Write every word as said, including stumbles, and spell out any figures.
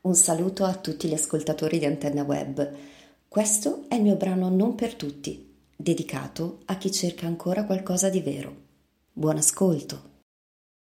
Un saluto a tutti gli ascoltatori di Antenna Web. Questo è il mio brano Non per tutti, dedicato a chi cerca ancora qualcosa di vero. Buon ascolto.